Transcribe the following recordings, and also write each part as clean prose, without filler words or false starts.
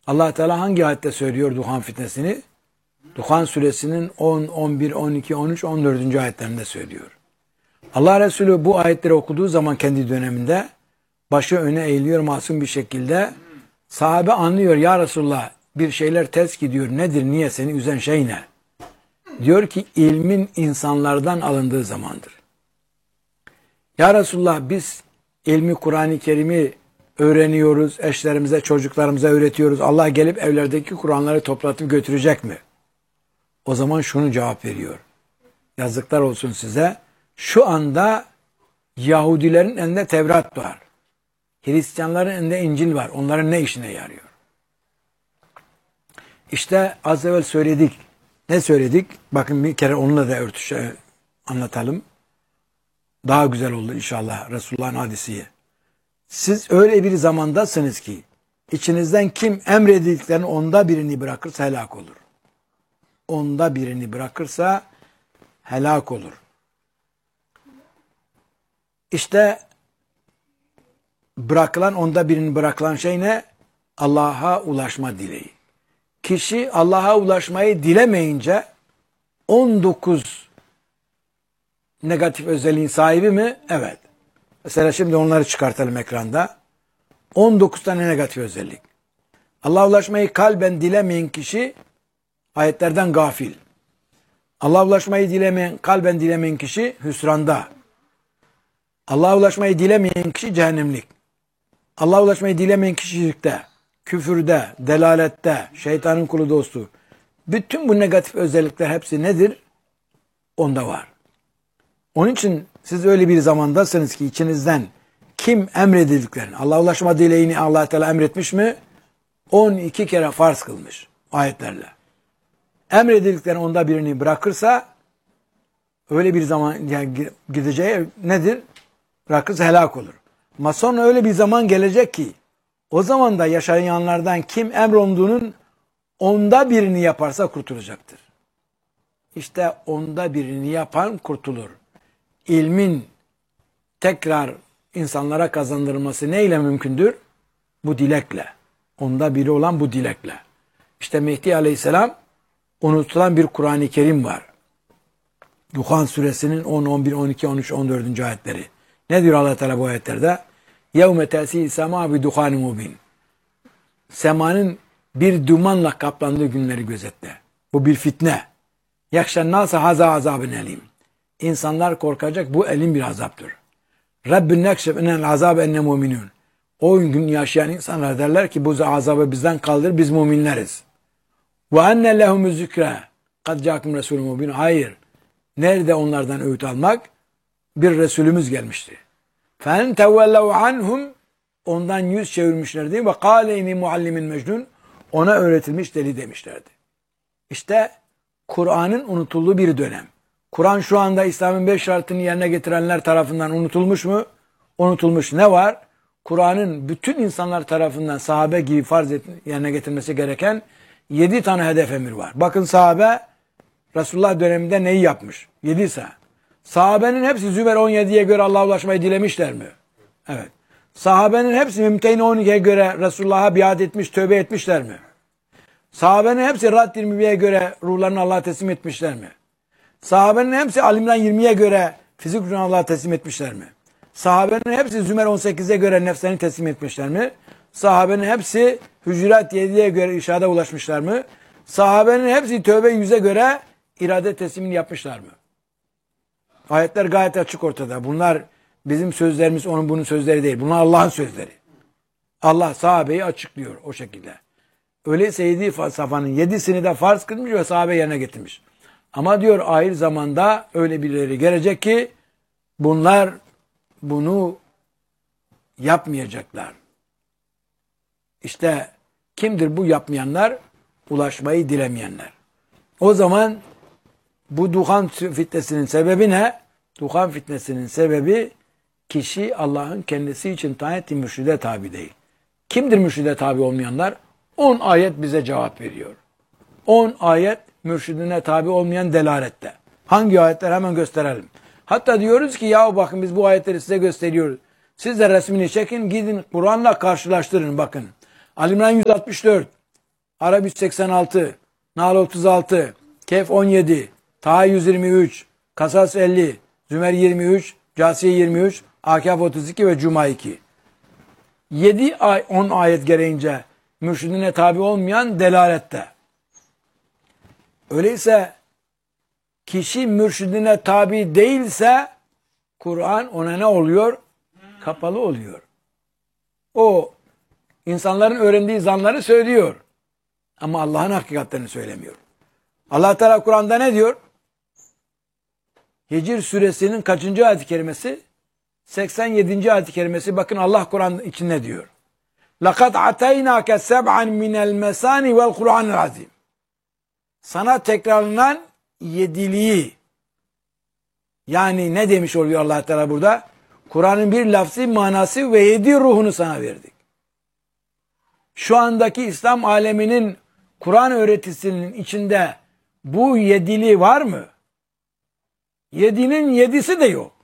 Allah Teala hangi ayette söylüyor duhan fitnesini? Duhan suresinin 10, 11, 12, 13, 14. ayetlerinde söylüyor. Allah Resulü bu ayetleri okuduğu zaman kendi döneminde başı öne eğiliyor masum bir şekilde. Sahabe anlıyor, ya Resulullah bir şeyler ters gidiyor. Nedir, niye, seni üzen şey ne? Diyor ki ilmin insanlardan alındığı zamandır. Ya Resulullah biz ilmi Kur'an-ı Kerim'i öğreniyoruz, eşlerimize, çocuklarımıza öğretiyoruz. Allah gelip evlerdeki Kur'anları toplatıp götürecek mi? O zaman şunu cevap veriyor. Yazıklar olsun size. Şu anda Yahudilerin elinde Tevrat var. Hristiyanların elinde İncil var. Onların ne işine yarıyor? İşte az evvel söyledik. Ne söyledik? Bakın bir kere onunla da anlatalım. Daha güzel oldu inşallah Resulullah'ın hadisi. Siz öyle bir zamandasınız ki içinizden kim emredildiklerinin onda birini bırakırsa helak olur. Onda birini bırakırsa helak olur. İşte onda birini bırakılan şey ne? Allah'a ulaşma dileği. Kişi Allah'a ulaşmayı dilemeyince 19 negatif özelliğin sahibi mi? Evet. Mesela şimdi onları çıkartalım ekranda. 19 tane negatif özellik. Allah'a ulaşmayı kalben dilemeyen kişi ayetlerden gafil. Allah'a ulaşmayı kalben dilemeyen kişi hüsranda. Allah'a ulaşmayı dilemeyen kişi cehennemlik. Allah'a ulaşmayı dilemeyen kişi şirkte, küfürde, delalette, şeytanın kulu dostu. Bütün bu negatif özellikler hepsi nedir? Onda var. Onun için siz öyle bir zamandasınız ki içinizden kim emredildiklerini, Allah'a ulaşma dileğini Allah Teala emretmiş mi? 12 kere farz kılmış ayetlerle. Emredildiklerini onda birini bırakırsa öyle bir zaman yani gideceği nedir? Bırakırsa helak olur. Ama sonra öyle bir zaman gelecek ki o zaman da yaşayanlardan kim emrolunduğunun onda birini yaparsa kurtulacaktır. İşte onda birini yapan kurtulur. İlmin tekrar insanlara kazandırılması neyle mümkündür? Bu dilekle. Onda biri olan bu dilekle. İşte Mehdi Aleyhisselam unutulan bir Kur'an-ı Kerim var. Duhan suresinin 10, 11, 12, 13, 14. ayetleri. Ne diyor Allah Teala bu ayetlerde? يَوْمَ تَأْسِي سَمَا بِدُخَانِ مُبِينٍ Semanın bir dumanla kaplandığı günleri gözetle. Bu bir fitne. يَخْشَ النَّاسَ هَذَا عَذَابٍ elim. İnsanlar korkacak, bu elin bir azaptır. Rabbin nekşef enel azab enne mu'minun. O gün yaşayan insanlar derler ki bu azabı bizden kaldır, biz müminleriz. Ve enne lehumü zikre. Kad ca'akum resulü mubin. Hayır. Nerede onlardan öğüt almak? Bir Resulümüz gelmişti. Fen tevellev anhum. Ondan yüz çevirmişlerdi. Ve kâle inni muallimin mecnun. Ona öğretilmiş deli demişlerdi. İşte Kur'an'ın unutulduğu bir dönem. Kur'an şu anda İslam'ın 5 şartını yerine getirenler tarafından unutulmuş mu? Unutulmuş. Ne var? Kur'an'ın bütün insanlar tarafından sahabe gibi yerine getirmesi gereken 7 tane hedef emir var. Bakın sahabe Resulullah döneminde neyi yapmış? 7 ise. Sahabenin hepsi Zümer 17'ye göre Allah'a ulaşmayı dilemişler mi? Evet. Sahabenin hepsi Mümtehine 12'ye göre Resulullah'a biat etmiş, tövbe etmişler mi? Sahabenin hepsi Rad 21'ye göre ruhlarını Allah'a teslim etmişler mi? Sahabenin hepsi Alimran 20'ye göre fizik ruhunu Allah'a teslim etmişler mi? Sahabenin hepsi Zümer 18'e göre nefslerini teslim etmişler mi? Sahabenin hepsi Hücurat 7'ye göre irşada ulaşmışlar mı? Sahabenin hepsi Tövbe 100'e göre irade teslimini yapmışlar mı? Ayetler gayet açık ortada. Bunlar bizim sözlerimiz, onun bunun sözleri değil. Bunlar Allah'ın sözleri. Allah sahabeyi açıklıyor o şekilde. Öyleyse 7 safhanın 7'sini de farz kılmış ve sahabe yerine getirmiş. Ama diyor ahir zamanda öyle birileri gelecek ki bunlar bunu yapmayacaklar. İşte kimdir bu yapmayanlar? Ulaşmayı dilemeyenler. O zaman bu duhan fitnesinin sebebi ne? Duhan fitnesinin sebebi kişi Allah'ın kendisi için tayin ettiği mürşide tabi değil. Kimdir mürşide tabi olmayanlar? 10 ayet bize cevap veriyor. 10 ayet mürşidine tabi olmayan delalette. Hangi ayetler hemen gösterelim. Hatta diyoruz ki ya bakın biz bu ayetleri size gösteriyoruz. Siz de resmini çekin, gidin Kur'an'la karşılaştırın bakın. Ali İmran 164, Arap 186, Nahl 36, Kehf 17, Taha 123, Kasas 50, Zümer 23, Câsiye 23, Akaf 32 ve Cuma 2. 10 ayet gereğince mürşidine tabi olmayan delalette. Öyleyse kişi mürşidine tabi değilse Kur'an ona ne oluyor? Kapalı oluyor. O insanların öğrendiği zanları söylüyor. Ama Allah'ın hakikatlerini söylemiyor. Allah Teala Kur'an'da ne diyor? Hicr suresinin kaçıncı ayet-i kerimesi? 87. ayet-i kerimesi. Bakın Allah Kur'an için ne diyor? لَقَدْ عَتَيْنَاكَ سَبْعًا مِنَ الْمَسَانِ وَالْقُرْآنِ الْعَظِيمِ. Sana tekrarlanan yediliği, yani ne demiş oluyor Allah Teala burada? Kur'an'ın bir lafzi manası ve 7 ruhunu sana verdik. Şu andaki İslam aleminin Kur'an öğretisinin içinde bu yedili var mı? 7'nin 7'si de yok.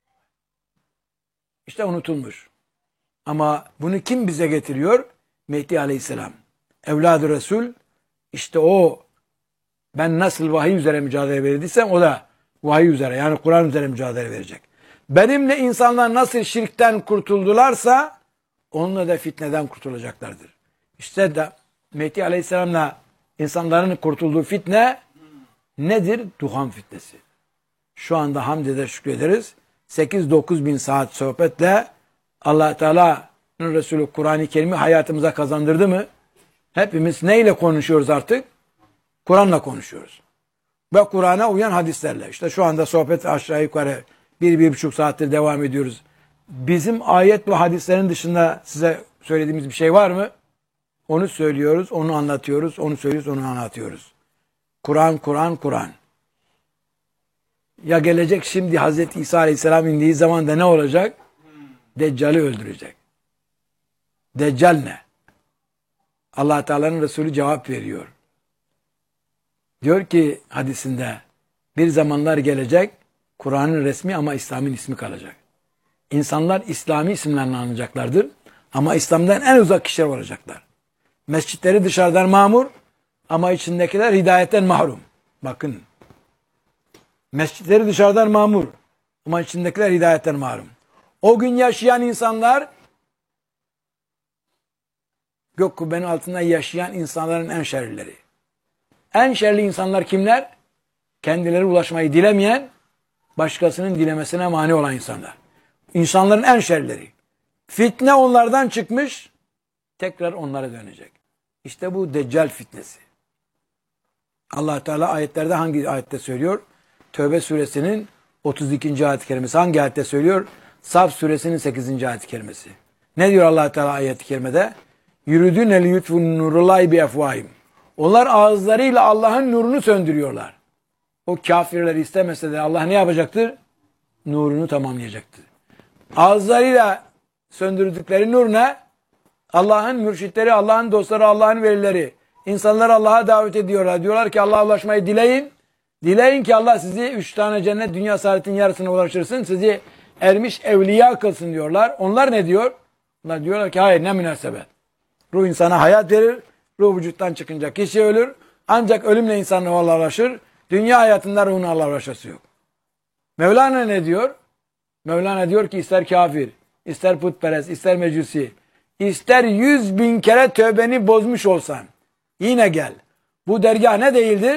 İşte unutulmuş. Ama bunu kim bize getiriyor? Mehdi Aleyhisselam. Evlad-ı Resul. İşte o, ben nasıl vahiy üzere mücadele verdiysem o da vahiy üzere, yani Kur'an üzere mücadele verecek. Benimle insanlar nasıl şirkten kurtuldularsa onunla da fitneden kurtulacaklardır. İşte de Mehdi Aleyhisselam'la insanların kurtulduğu fitne nedir? Duhan fitnesi. Şu anda hamd eder, şükrederiz. 8-9 bin saat sohbetle Allah Teala'nın Resulü Kur'an-ı Kerim'i hayatımıza kazandırdı mı? Hepimiz neyle konuşuyoruz artık? Kur'an'la konuşuyoruz. Ve Kur'an'a uyan hadislerle. İşte şu anda sohbet aşağı yukarı 1-1,5 saattir devam ediyoruz. Bizim ayet ve hadislerin dışında size söylediğimiz bir şey var mı? Onu söylüyoruz, onu anlatıyoruz, onu söylüyoruz, onu anlatıyoruz. Kur'an, Kur'an, Kur'an. Ya gelecek şimdi Hazreti İsa Aleyhisselam indiği zaman da ne olacak? Deccal'i öldürecek. Deccal ne? Allah Teala'nın Resulü cevap veriyor. Diyor ki hadisinde, bir zamanlar gelecek, Kur'an'ın resmi ama İslam'ın ismi kalacak. İnsanlar İslami isimlerle anılacaklardır ama İslam'dan en uzak kişiler olacaklar. Mescitleri dışarıdan mamur ama içindekiler hidayetten mahrum. Bakın. Mescitleri dışarıdan mamur ama içindekiler hidayetten mahrum. O gün yaşayan insanlar, gök kubbenin altında yaşayan insanların en şerlileri. En şerli insanlar kimler? Kendileri ulaşmayı dilemeyen, başkasının dilemesine mani olan insanlar. İnsanların en şerlileri. Fitne onlardan çıkmış, tekrar onlara dönecek. İşte bu Deccal fitnesi. Allah Teala ayetlerde hangi ayette söylüyor? Tövbe suresinin 32. ayet-i kerimesi. Hangi ayette söylüyor? Saf suresinin 8. ayet-i kerimesi. Ne diyor Allah Teala ayet-i kerimede? Yürüdüne liyutfun nurullahi bi efvahim. Onlar ağızlarıyla Allah'ın nurunu söndürüyorlar. O kafirler istemese de Allah ne yapacaktır? Nurunu tamamlayacaktır. Ağızlarıyla söndürdükleri nur ne? Allah'ın mürşitleri, Allah'ın dostları, Allah'ın velileri. İnsanları Allah'a davet ediyorlar. Diyorlar ki Allah'a ulaşmayı dileyin. Dileyin ki Allah sizi 3 tane cennet dünya saadetin yarısına ulaştırsın. Sizi ermiş evliya kılsın diyorlar. Onlar ne diyor? Onlar diyorlar ki hayır, ne münasebet. Ruh insana hayat verir. Ruh vücuttan çıkınca kişi ölür. Ancak ölümle insan Allah'a ulaşır. Dünya hayatında ruhun Allah'a ulaşması yok. Mevlana ne diyor? Mevlana diyor ki ister kafir, ister putperest, ister mecusi, ister 100.000 kere tövbeni bozmuş olsan yine gel. Bu dergah ne değildir?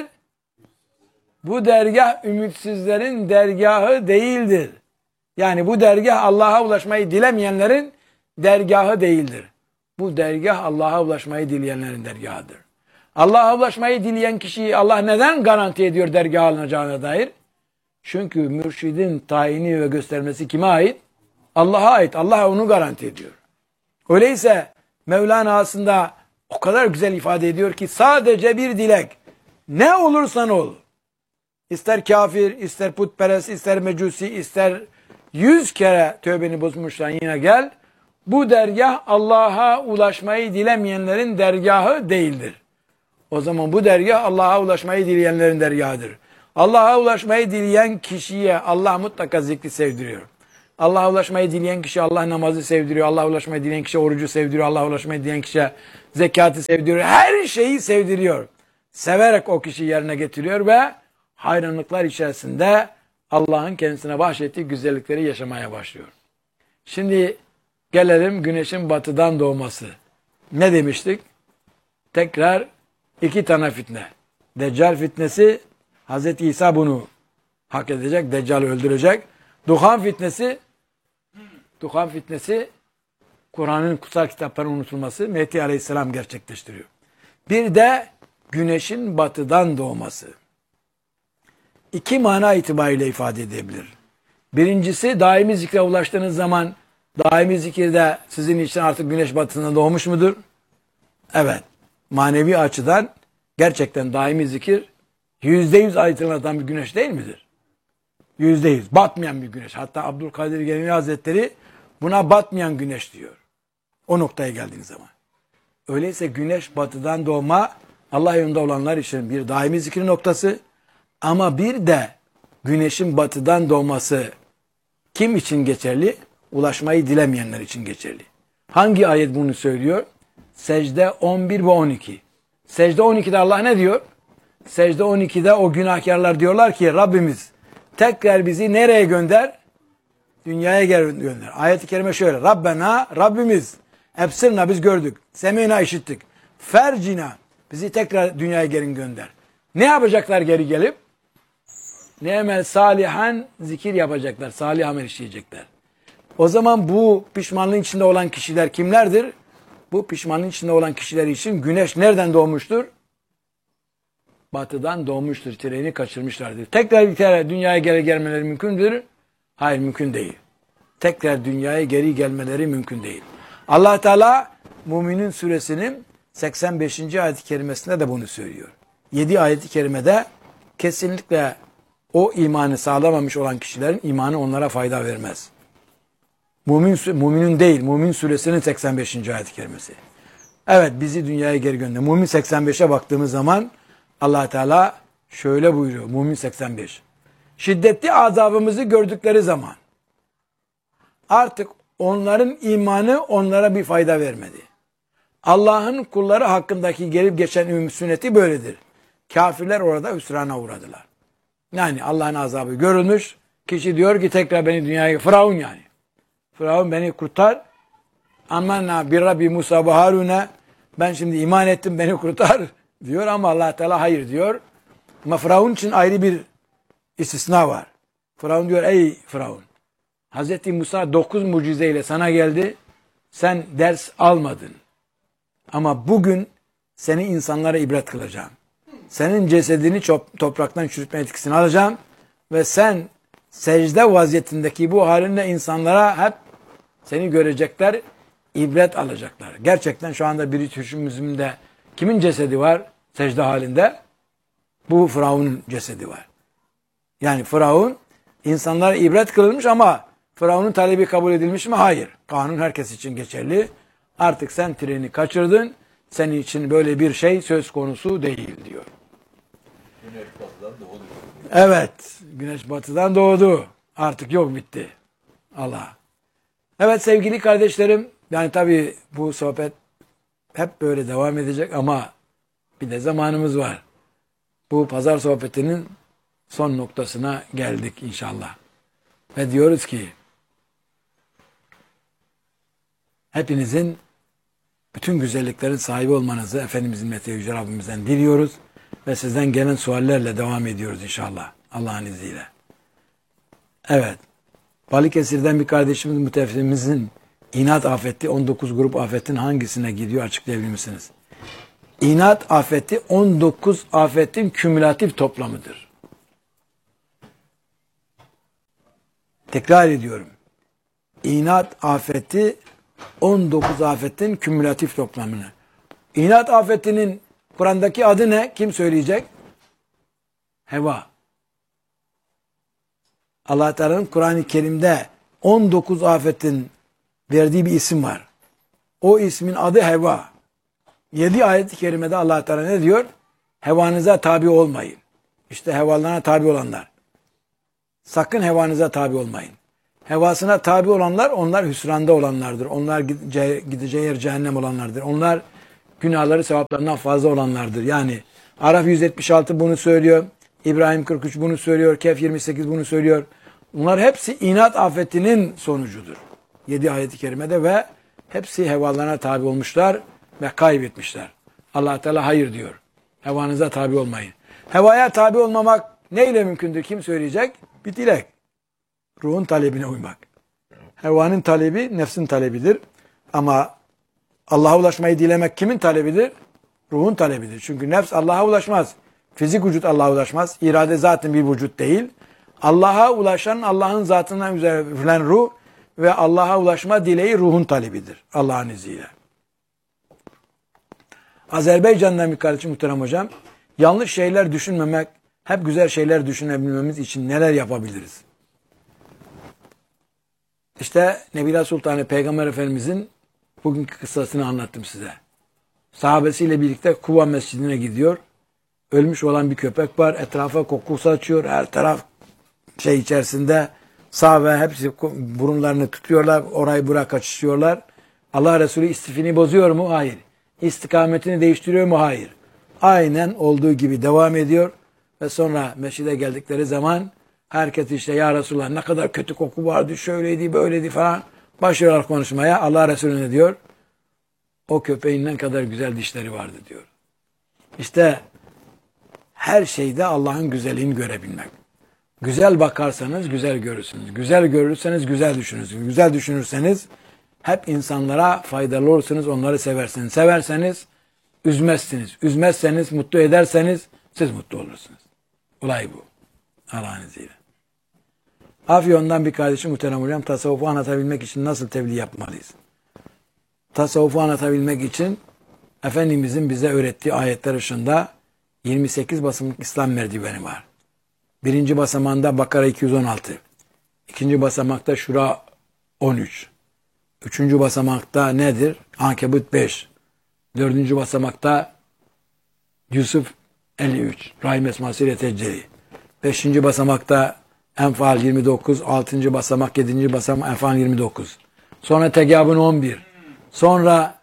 Bu dergah ümitsizlerin dergahı değildir. Yani bu dergah Allah'a ulaşmayı dilemeyenlerin dergahı değildir. Bu dergah Allah'a ulaşmayı dileyenlerin dergahıdır. Allah'a ulaşmayı dileyen kişiyi Allah neden garanti ediyor dergah alınacağına dair? Çünkü mürşidin tayini ve göstermesi kime ait? Allah'a ait. Allah onu garanti ediyor. Öyleyse Mevlana aslında o kadar güzel ifade ediyor ki sadece bir dilek. Ne olursan ol. İster kafir, ister putperest, ister mecusi, ister 100 kere tövbeni bozmuşsan yine gel. Bu dergah Allah'a ulaşmayı dilemeyenlerin dergahı değildir. O zaman bu dergah Allah'a ulaşmayı dileyenlerin dergahıdır. Allah'a ulaşmayı dileyen kişiye Allah mutlaka zikri sevdiriyor. Allah'a ulaşmayı dileyen kişi Allah namazı sevdiriyor. Allah'a ulaşmayı dileyen kişi orucu sevdiriyor. Allah'a ulaşmayı dileyen kişi zekatı sevdiriyor. Her şeyi sevdiriyor. Severek o kişi yerine getiriyor ve hayranlıklar içerisinde Allah'ın kendisine bahşettiği güzellikleri yaşamaya başlıyor. Şimdi gelelim güneşin batıdan doğması. Ne demiştik? Tekrar iki tane fitne. Deccal fitnesi, Hz. İsa bunu hak edecek, Deccal'ı öldürecek. Duhan fitnesi Kur'an'ın kutsal kitapların unutulması Mehdi Aleyhisselam gerçekleştiriyor. Bir de güneşin batıdan doğması. İki mana itibariyle ifade edebilir. Birincisi daimi zikre ulaştığınız zaman daimi zikirde sizin için artık güneş batısından doğmuş mudur? Evet. Manevi açıdan gerçekten daimi zikir %100 aydınlatan bir güneş değil midir? %100. Batmayan bir güneş. Hatta Abdülkadir Geylani Hazretleri buna batmayan güneş diyor. O noktaya geldiğiniz zaman. Öyleyse güneş batıdan doğma Allah yolunda olanlar için bir daimi zikir noktası. Ama bir de güneşin batıdan doğması kim için geçerli? Ulaşmayı dilemeyenler için geçerli. Hangi ayet bunu söylüyor? Secde 11 ve 12. Secde 12'de Allah ne diyor? Secde 12'de o günahkarlar diyorlar ki Rabbimiz tekrar bizi nereye gönder? Dünyaya gönder. Ayet-i kerime şöyle. Rabbena, Rabbimiz. Ebsirna, biz gördük. Semina, işittik. Fercina, bizi tekrar dünyaya geri gönder. Ne yapacaklar geri gelip? Ne'mel salihan, zikir yapacaklar. Salih amel işleyecekler. O zaman bu pişmanlığın içinde olan kişiler kimlerdir? Bu pişmanlığın içinde olan kişiler için güneş nereden doğmuştur? Batıdan doğmuştur. Treni kaçırmışlardır. Tekrar dünyaya geri gelmeleri mümkündür. Hayır, mümkün değil. Tekrar dünyaya geri gelmeleri mümkün değil. Allah Teala Müminun suresinin 85. ayet-i kerimesinde de bunu söylüyor. 7 ayet-i kerimede kesinlikle o imanı sağlamamış olan kişilerin imanı onlara fayda vermez. Müminun değil, Mümin suresinin 85. ayet-i kerimesi. Evet, bizi dünyaya geri gönder. Mümin 85'e baktığımız zaman Allah Teala şöyle buyuruyor. Mümin 85. Şiddetli azabımızı gördükleri zaman artık onların imanı onlara bir fayda vermedi. Allah'ın kulları hakkındaki gelip geçen sünneti böyledir. Kafirler orada hüsrana uğradılar. Yani Allah'ın azabı görülmüş. Kişi diyor ki tekrar beni dünyaya... Firavun yani. Firavun beni kurtar. Amanna bir Rabbi Musa ve Harun'a. Ben şimdi iman ettim, beni kurtar diyor ama Allah Teala hayır diyor. Ama Firavun için ayrı bir istisna var. Firavun diyor ey Firavun. Hz. Musa 9 mucizeyle sana geldi. Sen ders almadın. Ama bugün seni insanlara ibret kılacağım. Senin cesedini topraktan çürütme etkisini alacağım. Ve sen secde vaziyetindeki bu halinle insanlara hep seni görecekler, ibret alacaklar. Gerçekten şu anda British'imizde kimin cesedi var secde halinde? Bu Firavun'un cesedi var. Yani Firavun insanlara ibret kılınmış ama Firavun'un talebi kabul edilmiş mi? Hayır. Kanun herkes için geçerli. Artık sen treni kaçırdın. Senin için böyle bir şey söz konusu değil diyor. Güneş batıdan doğdu. Evet. Güneş batıdan doğdu. Artık yok, bitti. Allah. Evet sevgili kardeşlerim. Yani tabii bu sohbet hep böyle devam edecek ama bir de zamanımız var. Bu pazar sohbetinin son noktasına geldik inşallah. Ve diyoruz ki hepinizin bütün güzelliklerin sahibi olmanızı Efendimizin Mete Yüce Rabbimizden diliyoruz. Ve sizden gelen suallerle devam ediyoruz inşallah. Allah'ın izniyle. Evet. Balıkesir'den bir kardeşimiz mütefimizin inat afeti 19 grup afetin hangisine gidiyor açıklayabilir misiniz? İnat afeti 19 afetin kümülatif toplamıdır. Tekrar ediyorum. İnat afeti 19 afetin kümülatif toplamını. İnat afetinin Kur'an'daki adı ne? Kim söyleyecek? Heva. Allah Teala'nın Kur'an-ı Kerim'de 19 afetin verdiği bir isim var. O ismin adı Heva. 7 ayet-i kerimede Allah Teala ne diyor? Hevanıza tabi olmayın. İşte hevalarına tabi olanlar. Sakın hevanıza tabi olmayın. Hevasına tabi olanlar, onlar hüsranda olanlardır. Onlar gideceği yer cehennem olanlardır. Onlar günahları sevaplarından fazla olanlardır. Yani Araf 176 bunu söylüyor. İbrahim 43 bunu söylüyor. Kehf 28 bunu söylüyor. Bunlar hepsi inat afetinin sonucudur. 7 ayet-i kerimede ve hepsi hevalarına tabi olmuşlar ve kaybetmişler. Allah Teala hayır diyor. Hevanıza tabi olmayın. Hevaya tabi olmamak neyle mümkündür? Kim söyleyecek? Bir dilek. Ruhun talebine uymak. Hevanın talebi nefsin talebidir. Ama Allah'a ulaşmayı dilemek kimin talebidir? Ruhun talebidir. Çünkü nefs Allah'a ulaşmaz. Fizik vücut Allah'a ulaşmaz. İrade zaten bir vücut değil. Allah'a ulaşan Allah'ın zatından üzerine üflen ruh ve Allah'a ulaşma dileği ruhun talebidir. Allah'ın izniyle. Azerbaycan'dan bir kardeşim muhterem hocam. Yanlış şeyler düşünmemek, hep güzel şeyler düşünebilmemiz için neler yapabiliriz? İşte Nebila Sultanı Peygamber Efendimizin bugünkü kıssasını anlattım size. Sahabesiyle birlikte Kuva Mescidi'ne gidiyor. Ölmüş olan bir köpek var. Etrafa koku saçıyor. Her taraf içerisinde sahabe hepsi burunlarını tutuyorlar. Orayı buraya kaçışıyorlar. Allah Resulü istifini bozuyor mu? Hayır. İstikametini değiştiriyor mu? Hayır. Aynen olduğu gibi devam ediyor. Ve sonra mescide geldikleri zaman herkes işte ya Resulullah ne kadar kötü koku vardı, şöyleydi, böyleydi falan. Başlıyorlar konuşmaya. Allah Resulü ne diyor? O köpeğin ne kadar güzel dişleri vardı diyor. İşte her şeyde Allah'ın güzelliğini görebilmek. Güzel bakarsanız güzel görürsünüz. Güzel görürseniz güzel düşünürsünüz. Güzel düşünürseniz hep insanlara faydalı olursunuz, onları seversiniz. Severseniz üzmezsiniz. Üzmezseniz, mutlu ederseniz siz mutlu olursunuz. Olay bu. Allah'ın izniyle. Afyon'dan bir kardeşim muhterem hocam, tasavvufu anlatabilmek için nasıl tebliğ yapmalıyız? Tasavvufu anlatabilmek için Efendimizin bize öğrettiği ayetler ışığında 28 basamaklı İslam merdiveni var. Birinci basamağında Bakara 216. İkinci basamakta Şura 13. Üçüncü basamakta nedir? Ankebut 5. Dördüncü basamakta Yusuf 53. Rahim Esması ile Tecceli. Beşinci basamakta Enfal 29. Altıncı basamak, yedinci basamak Enfal 29. Sonra Tegabun 11. Sonra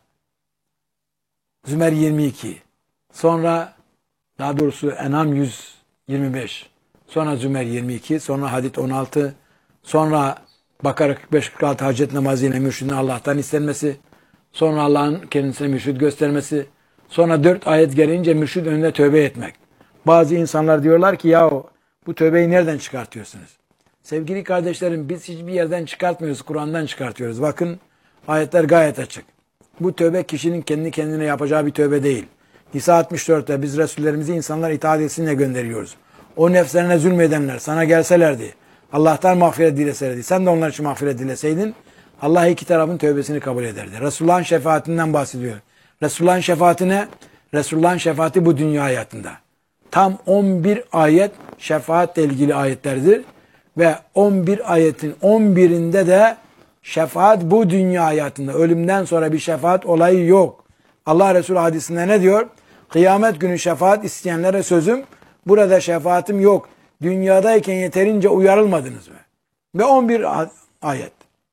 Zümer 22. Sonra daha doğrusu Enam 125. Sonra Zümer 22. Sonra Hadid 16. Sonra Bakara 45-46 hacet namazıyla mürşidin Allah'tan istenmesi. Sonra Allah'ın kendisine mürşid göstermesi. Sonra 4 ayet gelince mürşid önünde tövbe etmek. Bazı insanlar diyorlar ki yahu bu tövbeyi nereden çıkartıyorsunuz? Sevgili kardeşlerim biz hiçbir yerden çıkartmıyoruz. Kur'an'dan çıkartıyoruz. Bakın ayetler gayet açık. Bu tövbe kişinin kendi kendine yapacağı bir tövbe değil. Nisa 64'te biz Resullerimizi insanlar itaat etsinle gönderiyoruz. O nefslerine zulmedenler sana gelselerdi, Allah'tan mağfiret dileselerdi, sen de onlar için mağfiret dileseydin, Allah iki tarafın tövbesini kabul ederdi. Resulullah'ın şefaatinden bahsediyor. Resulullah'ın şefaati ne? Resulullah'ın şefaati bu dünya hayatında. Tam 11 ayet şefaatle ilgili ayetlerdir. Ve 11 ayetin 11'inde de şefaat bu dünya hayatında. Ölümden sonra bir şefaat olayı yok. Allah Resulü hadisinde ne diyor? Kıyamet günü şefaat isteyenlere sözüm, burada şefaatim yok. Dünyadayken yeterince uyarılmadınız mı? Ve 11 ayet.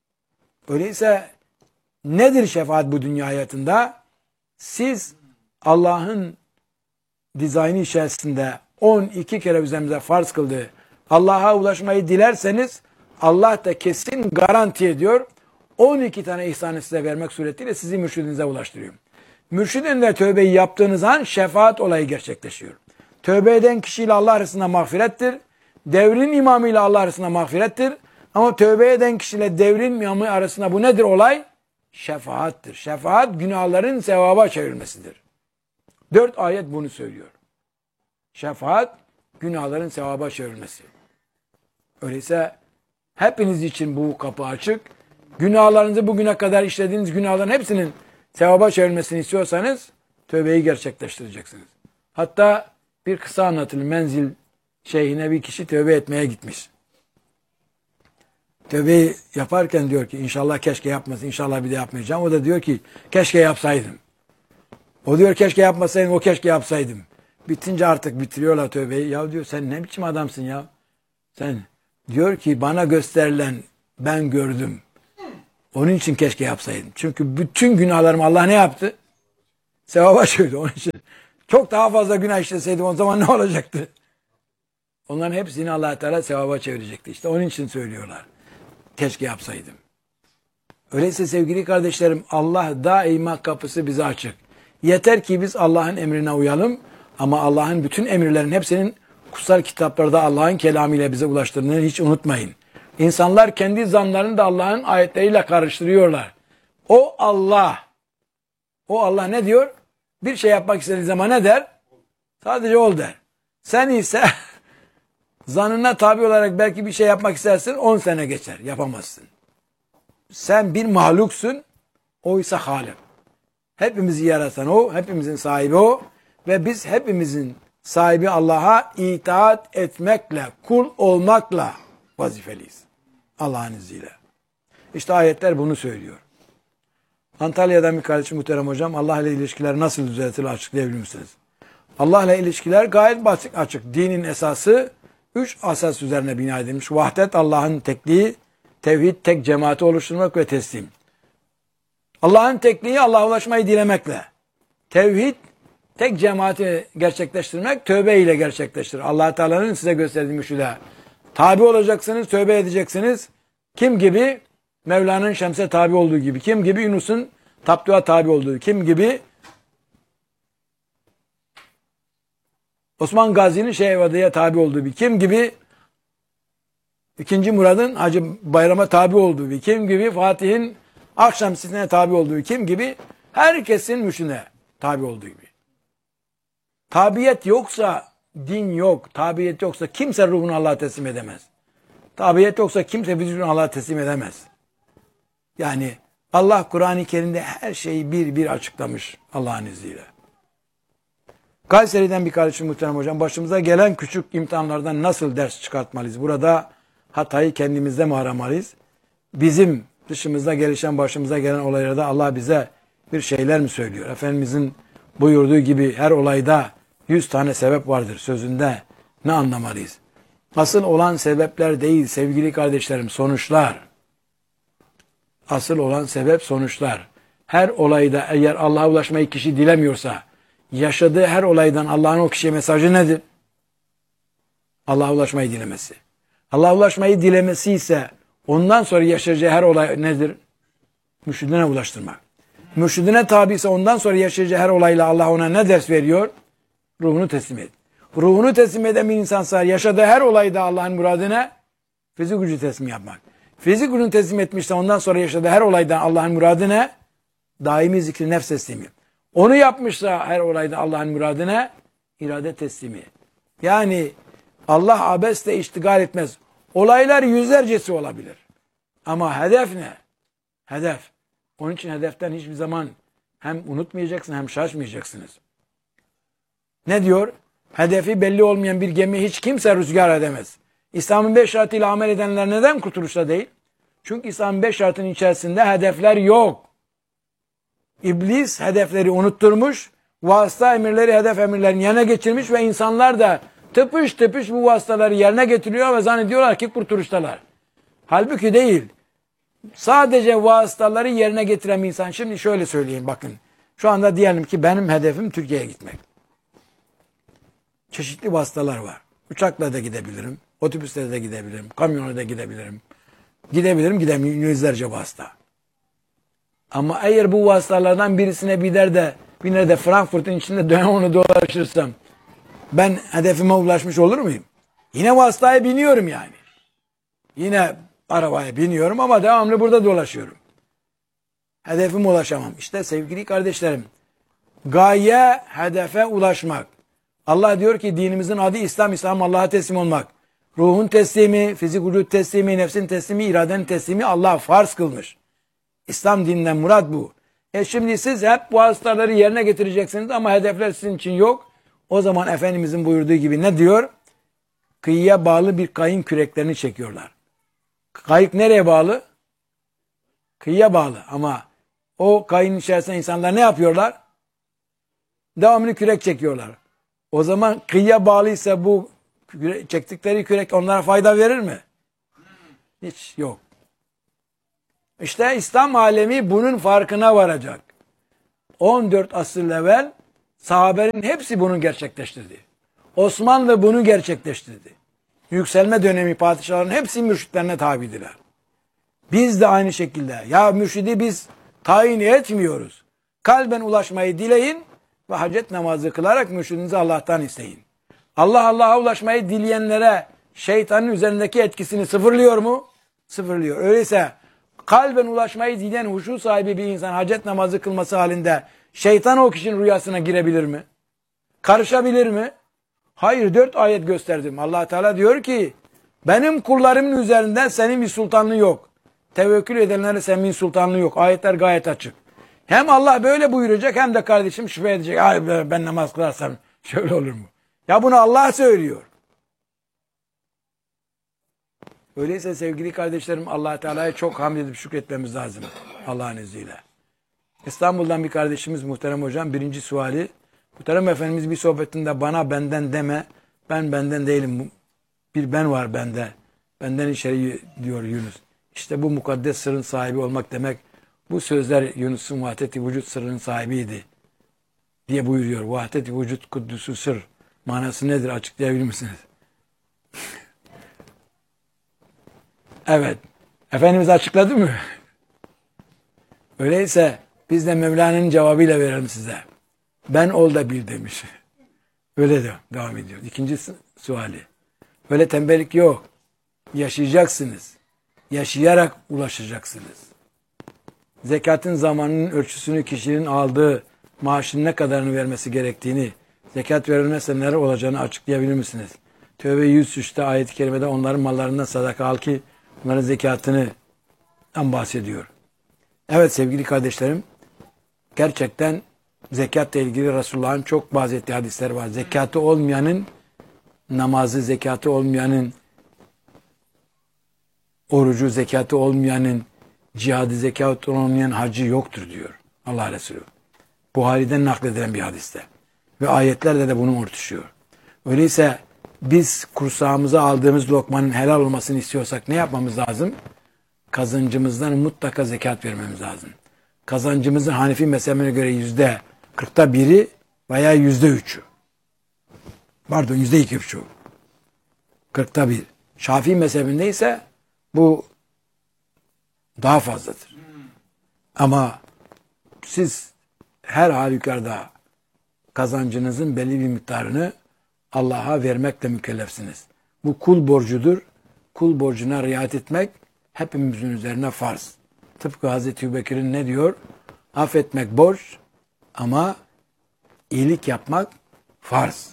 Öyleyse nedir şefaat bu dünya hayatında? Siz Allah'ın dizaynı içerisinde 12 kere üzerimize farz kıldığı Allah'a ulaşmayı dilerseniz Allah da kesin garanti ediyor. 12 tane ihsanı size vermek suretiyle sizi mürşidinize ulaştırıyor. Mürşidinle tövbeyi yaptığınız an şefaat olayı gerçekleşiyor. Tövbe eden kişiyle Allah arasında mağfirettir. Devrin imamıyla Allah arasında mağfirettir. Ama tövbe eden kişiyle devrin imamı arasında bu nedir olay? Şefaattir. Şefaat günahların sevaba çevrilmesidir. 4 ayet bunu söylüyor. Şefaat günahların sevaba çevrilmesi. Öyleyse hepiniz için bu kapı açık. Günahlarınızı bugüne kadar işlediğiniz günahların hepsinin sevaba çevrilmesini istiyorsanız tövbeyi gerçekleştireceksiniz. Hatta bir kısa anlatılır. Menzil şeyhine bir kişi tövbe etmeye gitmiş. Tövbeyi yaparken diyor ki inşallah keşke yapmasın, inşallah bir de yapmayacağım. O da diyor ki keşke yapsaydım. O diyor keşke yapmasaydım, o keşke yapsaydım. Bitince artık bitiriyorlar tövbeyi. Ya diyor sen ne biçim adamsın ya? Sen diyor ki bana gösterilen Ben gördüm. Onun için keşke yapsaydım. Çünkü bütün günahlarımı Allah ne yaptı? Sevaba çevirdi. Onun için çok daha fazla günah işleseydim o zaman ne olacaktı? Onların hepsini Allah Teala sevaba çevirecekti. İşte onun için söylüyorlar. Keşke yapsaydım. Öyleyse sevgili kardeşlerim, Allah daima kapısı bize açık. Yeter ki biz Allah'ın emrine uyalım, ama Allah'ın bütün emirlerin hepsinin kutsal kitaplarda Allah'ın kelamıyla bize ulaştırdığını hiç unutmayın. İnsanlar kendi zanlarını da Allah'ın ayetleriyle karıştırıyorlar. O Allah ne diyor? Bir şey yapmak istediği zaman ne der? Sadece ol der. Sen ise zanına tabi olarak belki bir şey yapmak istersin, 10 sene geçer, yapamazsın. Sen bir mahluksun, o ise Halik. Hepimizi yaratan o, hepimizin sahibi o ve biz hepimizin sahibi Allah'a itaat etmekle, kul olmakla vazifeliyiz. Allah'ın izniyle. İşte ayetler bunu söylüyor. Antalya'dan bir kardeşim, muhterem hocam, Allah ile ilişkiler nasıl düzeltilir açıklayabilir misiniz? Allah ile ilişkiler gayet basit, açık. Dinin esası 3 asas üzerine bina edilmiş. Vahdet, Allah'ın tekliği, tevhid, tek cemaati oluşturmak ve teslim. Allah'ın tekliği, Allah'a ulaşmayı dilemekle. Tevhid, tek cemaati gerçekleştirmek, tövbe ile gerçekleştirir. Allah Teala'nın size gösterdiği müşüle. Tabi olacaksınız, tövbe edeceksiniz. Kim gibi? Mevla'nın Şems'e tabi olduğu gibi. Kim gibi? Yunus'un Tapdu'a tabi olduğu. Kim gibi? Osman Gazi'nin Şeyhevadi'ye tabi olduğu gibi. Kim gibi? II. Murad'ın Hacı Bayram'a tabi olduğu gibi. Kim gibi? Fatih'in Akşemsi'ne tabi olduğu. Kim gibi? Herkesin müşüne tabi olduğu gibi. Tabiyet yoksa din yok. Tabiyet yoksa kimse ruhunu Allah'a teslim edemez. Tabiyet yoksa kimse vücudunu Allah'a teslim edemez. Yani Allah Kur'an-ı Kerim'de her şeyi bir bir açıklamış Allah'ın izniyle. Kayseri'den bir kardeşim, muhterem hocam, başımıza gelen küçük imtihanlardan nasıl ders çıkartmalıyız? Burada hatayı kendimizde mi aramalıyız? Bizim dışımızda gelişen, başımıza gelen olaylarda Allah bize bir şeyler mi söylüyor? Efendimizin buyurduğu gibi her olayda 100 tane sebep vardır sözünde ne anlamalıyız? Asıl olan sebepler değil sevgili kardeşlerim, sonuçlar. Asıl olan sebep sonuçlar. Her olayda eğer Allah'a ulaşmayı kişi dilemiyorsa, yaşadığı her olaydan Allah'ın o kişiye mesajı nedir? Allah'a ulaşmayı dilemesi. Allah'a ulaşmayı dilemesi ise ondan sonra yaşayacağı her olay nedir? Mürşidine ulaştırmak. Mürşidine tabi ise ondan sonra yaşayacağı her olayla Allah ona ne ders veriyor? Ruhunu teslim et. Ruhunu teslim eden bir insansa yaşadığı her olayda Allah'ın muradına fizik gücü teslim yapmak. Fizik gücünü teslim etmişse ondan sonra yaşadığı her olaydan Allah'ın muradına daimi zikri nefs teslimi. Onu yapmışsa her olayda Allah'ın muradına irade teslimi. Yani Allah abesle iştigal etmez. Olaylar yüzlercesi olabilir. Ama hedef ne? Hedef. Onun için hedeften hiçbir zaman hem unutmayacaksın hem şaşmayacaksınız. Ne diyor? Hedefi belli olmayan bir gemi hiç kimse rüzgar edemez. İslam'ın 5 şartıyla amel edenler neden kurtuluşta değil? Çünkü İslam'ın 5 şartının içerisinde hedefler yok. İblis hedefleri unutturmuş, vasıta emirleri hedef emirlerini yerine geçirmiş ve insanlar da tıpış tıpış bu vasıtaları yerine getiriyor ve zannediyorlar ki kurtuluştalar. Halbuki değil. Sadece vasıtaları yerine getiren bir insan. Şimdi şöyle söyleyeyim bakın. Şu anda diyelim ki benim hedefim Türkiye'ye gitmek. Çeşitli vasıtalar var. Uçakla da gidebilirim, otobüsle de gidebilirim, kamyonla da gidebilirim. Gidemiyorum, yüzlerce vasıta. Ama eğer bu vasıtalardan birisine biner de Frankfurt'un içinde onu dolaşırsam ben hedefime ulaşmış olur muyum? Yine vasıtaya biniyorum yani. Yine arabaya biniyorum ama devamlı burada dolaşıyorum. Hedefime ulaşamam. İşte sevgili kardeşlerim, gaye hedefe ulaşmak. Allah diyor ki dinimizin adı İslam, İslam Allah'a teslim olmak. Ruhun teslimi, fizik vücut teslimi, nefsin teslimi, iradenin teslimi Allah farz kılmış. İslam dininden murat bu. Şimdi siz hep bu vasıtaları yerine getireceksiniz ama hedefler sizin için yok. O zaman Efendimizin buyurduğu gibi ne diyor? Kıyıya bağlı bir kayın küreklerini çekiyorlar. Kayık nereye bağlı? Kıyıya bağlı ama o kayın içerisinde insanlar ne yapıyorlar? Devamlı kürek çekiyorlar. O zaman kıyıya bağlıysa bu çektikleri kürek onlara fayda verir mi? Hiç yok. İşte İslam alemi bunun farkına varacak. 14 asır evvel sahabenin hepsi bunu gerçekleştirdi. Osmanlı bunu gerçekleştirdi. Yükselme dönemi padişahların hepsi mürşitlerine tabidiler. Biz de aynı şekilde. Ya mürşidi biz tayin etmiyoruz. Kalben ulaşmayı dileyin ve hacet namazı kılarak mürşidinizi Allah'tan isteyin. Allah Allah'a ulaşmayı dileyenlere şeytanın üzerindeki etkisini sıfırlıyor mu? Sıfırlıyor. Öyleyse kalben ulaşmayı dileyen huşu sahibi bir insan hacet namazı kılması halinde şeytan o kişinin rüyasına girebilir mi? Karışabilir mi? Hayır, 4 ayet gösterdim. Allah Teala diyor ki benim kullarımın üzerinde senin bir sultanlığı yok. Tevekkül edenlere senin bir sultanlığı yok. Ayetler gayet açık. Hem Allah böyle buyuracak hem de kardeşim şüphe edecek. Ay ben namaz kılarsam şöyle olur mu? Ya bunu Allah söylüyor. Öyleyse sevgili kardeşlerim Allah Teala'ya çok hamd edip şükretmemiz lazım. Allah'ın izniyle. İstanbul'dan bir kardeşimiz muhterem hocam birinci suali. Muhterem Efendimiz bir sohbetinde bana benden deme. Ben benden değilim. Bir ben var bende. Benden içeri diyor Yunus. İşte bu mukaddes sırrın sahibi olmak demek. Bu sözler Yunus'un vahdeti vücut sırrının sahibiydi. Diye buyuruyor. Vahdeti vücut kudüsü sır. Manası nedir? Açıklayabilir misiniz? Evet. Efendimiz açıkladı mı? Öyleyse biz de Mevlana'nın cevabıyla verelim size. Ben ol da bil demiş. Öyle de devam ediyor. İkinci suali. Öyle tembellik yok. Yaşayacaksınız. Yaşayarak ulaşacaksınız. Zekatın zamanının ölçüsünü kişinin aldığı maaşın ne kadarını vermesi gerektiğini, zekat verilmezse neler olacağını açıklayabilir misiniz? Tövbe 103'te ayet-i kerimede onların mallarından sadaka al ki onların zekatını bahsediyor. Evet sevgili kardeşlerim, gerçekten zekatla ilgili Resulullah'ın çok bahsettiği hadisler var. Zekatı olmayanın namazı, zekatı olmayanın orucu, zekatı olmayanın cihadı, zekatı olmayan hacı yoktur diyor Allah Resulü. Buhari'den nakledilen bir hadiste. Ve ayetlerle de bunu örtüşüyor. Öyleyse biz kursağımıza aldığımız lokmanın helal olmasını istiyorsak ne yapmamız lazım? Kazancımızdan mutlaka zekat vermemiz lazım. Kazancımızın Hanefi mezhebine göre %40'ta 1'i veya %3'ü. Pardon %2,5. 40'ta 1. Şafii mezhebinde ise bu daha fazladır. Ama siz her halükarda kazancınızın belli bir miktarını Allah'a vermekle mükellefsiniz. Bu kul borcudur. Kul borcuna riayet etmek hepimizin üzerine farz. Tıpkı Hazreti Ebubekir'in ne diyor? Affetmek borç ama iyilik yapmak farz.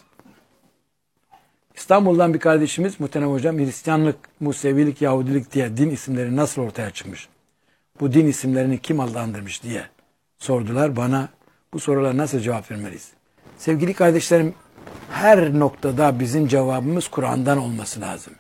İstanbul'dan bir kardeşimiz muhterem hocam Hristiyanlık, Musevilik, Yahudilik diye din isimleri nasıl ortaya çıkmış? Bu din isimlerini kim adlandırmış diye sordular bana. Bu sorulara nasıl cevap vermeliyiz? Sevgili kardeşlerim, her noktada bizim cevabımız Kur'an'dan olması lazım.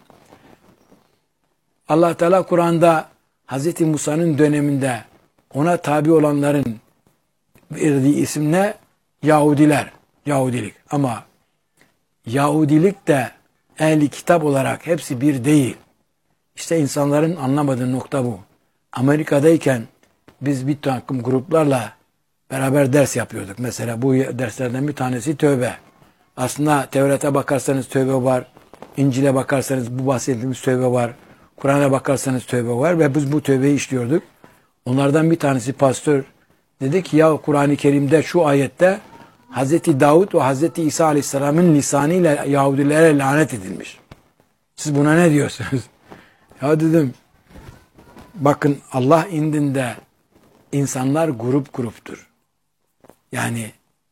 Allah Teala Kur'an'da Hz. Musa'nın döneminde ona tabi olanların verdiği isim ne? Yahudiler, Yahudilik. Ama Yahudilik de ehli kitap olarak hepsi bir değil. İşte insanların anlamadığı nokta bu. Amerika'dayken biz bir takım gruplarla beraber ders yapıyorduk. Mesela bu derslerden bir tanesi tövbe. Aslında Tevrat'a bakarsanız tövbe var. İncil'e bakarsanız bu bahsettiğimiz tövbe var. Kur'an'a bakarsanız tövbe var ve biz bu tövbeyi işliyorduk. Onlardan bir tanesi pastör dedi ki ya Kur'an-ı Kerim'de şu ayette Hazreti Davud ve Hazreti İsa Aleyhisselam'ın lisanıyla Yahudilere lanet edilmiş. Siz buna ne diyorsunuz? Ya dedim bakın Allah indinde insanlar grup gruptur. Yani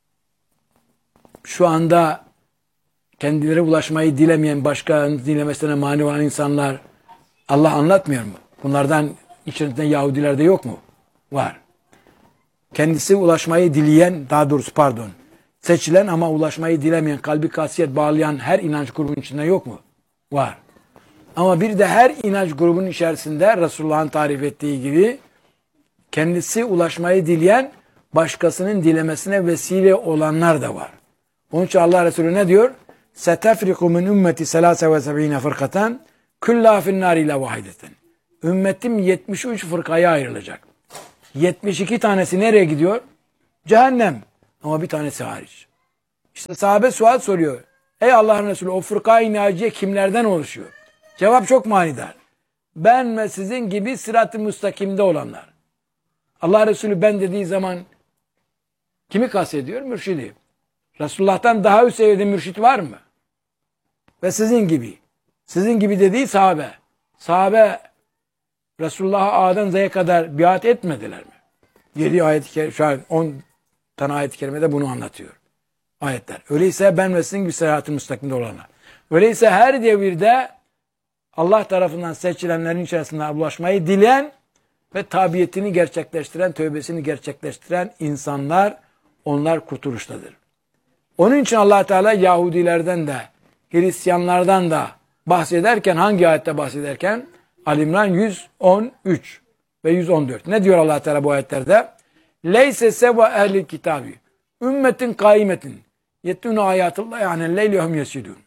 şu anda kendileri ulaşmayı dilemeyen, başka dilemesine mani olan insanlar Allah anlatmıyor mu? Bunlardan içerisinde Yahudiler de yok mu? Var. Kendisi ulaşmayı dileyen, daha doğrusu pardon, seçilen ama ulaşmayı dilemeyen, kalbi kasiyet bağlayan her inanç grubunun içinde yok mu? Var. Ama bir de her inanç grubunun içerisinde Resulullah'ın tarif ettiği gibi kendisi ulaşmayı dileyen, başkasının dilemesine vesile olanlar da var. Onun için Allah Resulü ne diyor? سَتَفْرِقُ مِنْ اُمَّةِ سَلَاسَ وَسَبْعِينَ فَرْقَةً كُلَّا فِي النَّارِ اِلَى وَاحِدَةً Ümmetim 73 fırkaya ayrılacak. 72 tanesi nereye gidiyor? Cehennem. Ama bir tanesi hariç. İşte sahabe sual soruyor. Ey Allah'ın Resulü, o fırka-i naciye kimlerden oluşuyor? Cevap çok manidar. Ben ve sizin gibi sırat-ı müstakimde olanlar. Allah Resulü ben dediği zaman kimi kastediyor? Mürşidi. Resulullah'tan daha üst seviyede mürşit var mı? Ve sizin gibi. Sizin gibi dediği sahabe. Sahabe Resulullah'a A'dan Z'ye kadar biat etmediler mi? 7 ayet-i kerime, şu an 10 tane ayet-i kerimede bunu anlatıyor. Ayetler. Öyleyse ben ve sizin gibi sırat-ı müstakimde olanlar. Öyleyse her devirde Allah tarafından seçilenlerin içerisinde ulaşmayı dileyen ve tabiyetini gerçekleştiren, tövbesini gerçekleştiren insanlar, onlar kurtuluştadır. Onun için Allah Teala Yahudilerden de, Hristiyanlardan da bahsederken, hangi ayette bahsederken? Ali İmran 113 ve 114. Ne diyor Allah Teala bu ayetlerde? Leyse seva ehli kitabı. Ümmetin kaimetin. Yettûne ayatullah yani leylihum yesidûn.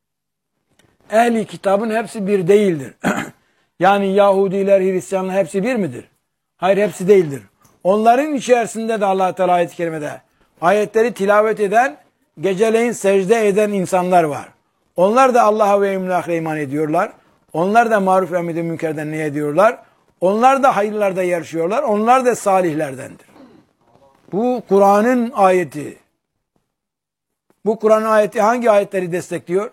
Ehli kitabın hepsi bir değildir. Yani Yahudiler, Hristiyanlar hepsi bir midir? Hayır, hepsi değildir. Onların içerisinde de Allah Teala ayet-i kerimede ayetleri tilavet eden, geceleyin secde eden insanlar var. Onlar da Allah'a ve yevmil ahire iman ediyorlar. Onlar da maruf ve emri münkerden ne ediyorlar? Onlar da hayırlarda yarışıyorlar. Onlar da salihlerdendir. Bu Kur'an'ın ayeti. Bu Kur'an'ın ayeti hangi ayetleri destekliyor?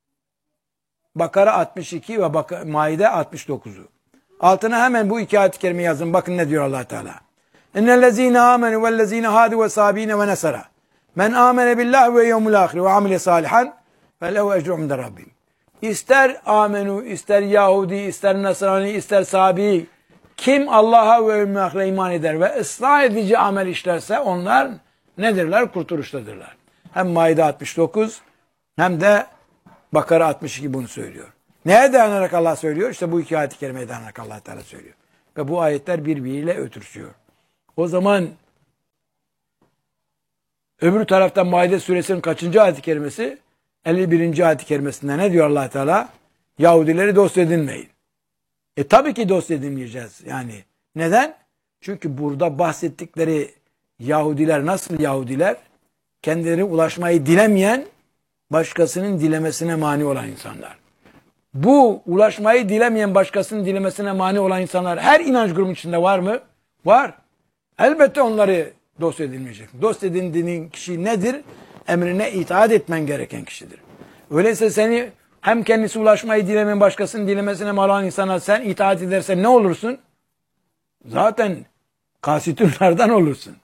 Bakara 62 ve Maide 69'u. Altına hemen bu iki ayet-i kerime yazın. Bakın ne diyor Allah Teala. İnnellezîne âmenü vellezîne hâdü ve sâbîne ve nesara. Men âmene billahi ve yevmil âhir ve amile sâlihan ve lehu ecru'un de rabbim. İster amenu, ister Yahudi, ister Nasrani, ister Sabi, kim Allah'a ve yevmil âhire iman eder ve ıslah edici amel işlerse onlar nedirler? Kurtuluştadırlar. Hem Maide 69 hem de Bakara 62 bunu söylüyor. Neye dayanarak Allah söylüyor? İşte bu iki ayet-i kerimeye dayanarak Allah Teala söylüyor. Ve bu ayetler birbiriyle ötüşüyor. O zaman öbür taraftan Maide suresinin kaçıncı ayet-i kerimesi? 51. ayet-i kerimesinde ne diyor Allah Teala? Yahudileri dost edinmeyin. Tabii ki dost edinmeyeceğiz. Yani neden? Çünkü burada bahsettikleri Yahudiler nasıl Yahudiler? Kendileri ulaşmayı dilemeyen, başkasının dilemesine mani olan insanlar. Bu ulaşmayı dilemeyen, başkasının dilemesine mani olan insanlar her inanç grubunun içinde var mı? Var. Elbette onları dost edilmeyecek. Dost edindiğin kişi nedir? Emrine itaat etmen gereken kişidir. Öyleyse seni hem kendisi ulaşmayı dilemeyen, başkasının dilemesine mani olan insana sen itaat edersen ne olursun? Zaten kasitünlerden olursun.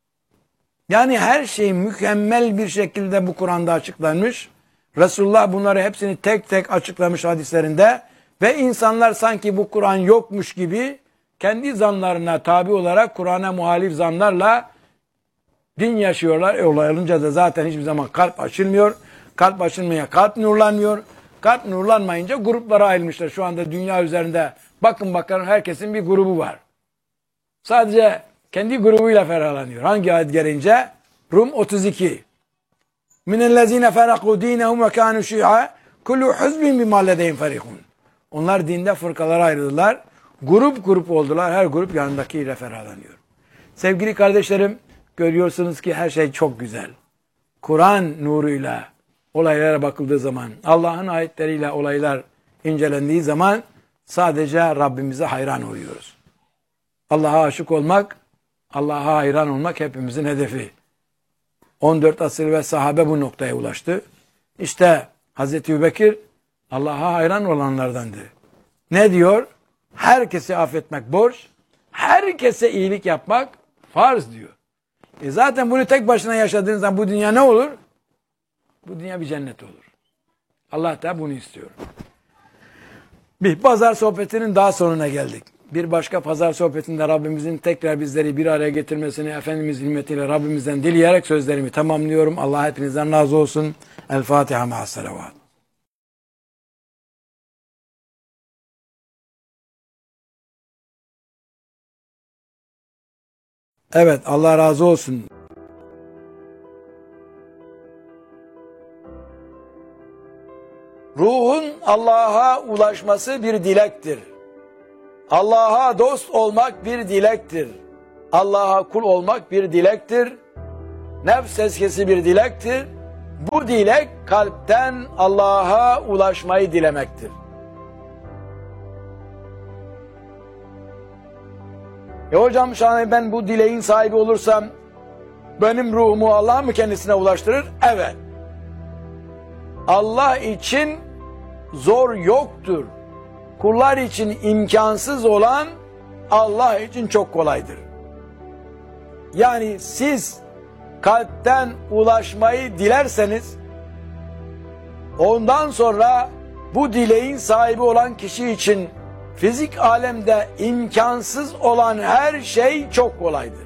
Yani her şey mükemmel bir şekilde bu Kur'an'da açıklanmış. Resulullah bunları hepsini tek tek açıklamış hadislerinde ve insanlar sanki bu Kur'an yokmuş gibi kendi zanlarına tabi olarak Kur'an'a muhalif zanlarla din yaşıyorlar. Olay olunca da zaten hiçbir zaman kalp açılmıyor. Kalp açılmaya kalp nurlanmıyor. Kalp nurlanmayınca gruplara ayrılmışlar. Şu anda dünya üzerinde bakın herkesin bir grubu var. Sadece kendi grubuyla ferahlanıyor. Hangi ayet gelince? Rum 32. Minellezine ferakû dînehum ve kânû şî'a kullu huzbin bimâ ledeyhim ferihûn. Onlar dinde fırkalara ayrıldılar. Grup grup oldular. Her grup yanındakiyle ferahlanıyor. Sevgili kardeşlerim, görüyorsunuz ki her şey çok güzel. Kur'an nuruyla olaylara bakıldığı zaman, Allah'ın ayetleriyle olaylar incelendiği zaman sadece Rabbimize hayran oluyoruz. Allah'a aşık olmak, Allah'a hayran olmak hepimizin hedefi. 14 asır ve sahabe bu noktaya ulaştı. İşte Hazreti Ebubekir Allah'a hayran olanlardandı. Ne diyor? Herkesi affetmek borç, herkese iyilik yapmak farz diyor. Zaten bunu tek başına yaşadığınız zaman bu dünya ne olur? Bu dünya bir cennet olur. Allah da bunu istiyor. Bir pazar sohbetinin daha sonuna geldik. Bir başka pazar sohbetinde Rabbimizin tekrar bizleri bir araya getirmesini Efendimiz himmetiyle Rabbimizden dileyerek sözlerimi tamamlıyorum. Allah hepinizden razı olsun. El Fatiha ma'as salavat. Evet, Allah razı olsun. Ruhun Allah'a ulaşması bir dilektir. Allah'a dost olmak bir dilektir. Allah'a kul olmak bir dilektir. Nefs tezkiyesi bir dilektir. Bu dilek kalpten Allah'a ulaşmayı dilemektir. Hocam şahane ben bu dileğin sahibi olursam benim ruhumu Allah mı kendisine ulaştırır? Evet. Allah için zor yoktur. Kullar için imkansız olan Allah için çok kolaydır. Yani siz kalpten ulaşmayı dilerseniz ondan sonra bu dileğin sahibi olan kişi için fizik alemde imkansız olan her şey çok kolaydır.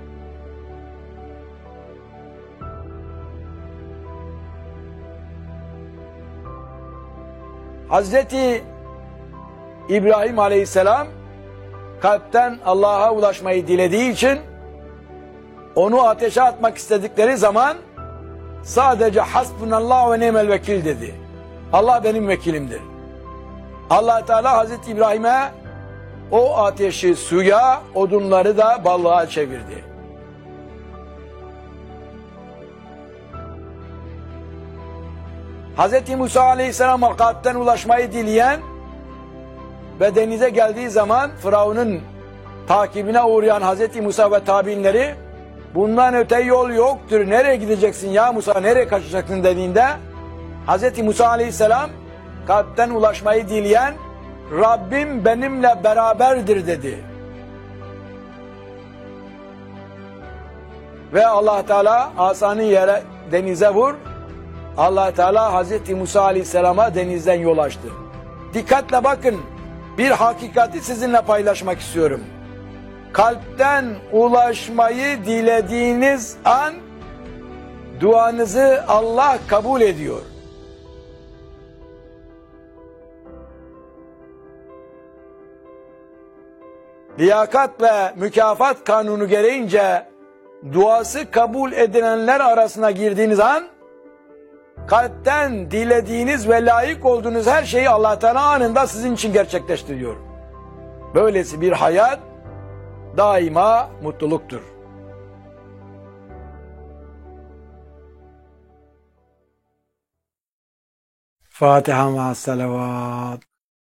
Hazreti İbrahim Aleyhisselam kalpten Allah'a ulaşmayı dilediği için onu ateşe atmak istedikleri zaman sadece hasbunallah ve ni'mel vekil dedi. Allah benim vekilimdir. Allah Teala Hazreti İbrahim'e o ateşi suya, odunları da balığa çevirdi. Hazreti Musa Aleyhisselam'a kalpten ulaşmayı dileyen ve denize geldiği zaman Firavun'un takibine uğrayan Hazreti Musa ve tabiinleri bundan öte yol yoktur. Nereye gideceksin ya Musa, nereye kaçacaksın dediğinde Hazreti Musa Aleyhisselam kalpten ulaşmayı dileyen Rabbim benimle beraberdir dedi. Ve Allah Teala asanı yere denize vur. Allah Teala Hazreti Musa Aleyhisselam'a denizden yol açtı. Dikkatle bakın. Bir hakikati sizinle paylaşmak istiyorum. Kalpten ulaşmayı dilediğiniz an duanızı Allah kabul ediyor. Liyakat ve mükafat kanunu gereğince duası kabul edilenler arasına girdiğiniz an kalpten dilediğiniz ve layık olduğunuz her şeyi Allah Teala anında sizin için gerçekleştiriyor. Böylesi bir hayat daima mutluluktur. Fatiha ve salavat.